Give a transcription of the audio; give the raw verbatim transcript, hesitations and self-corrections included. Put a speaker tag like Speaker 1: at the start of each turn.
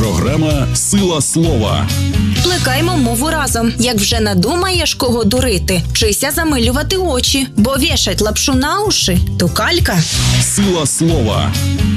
Speaker 1: Програма «Сила слова».
Speaker 2: Плекаймо мову разом, як вже надумаєш кого дурити. Вчися замилювати очі, бо вішать лапшу на уші – то калька.
Speaker 1: «Сила слова».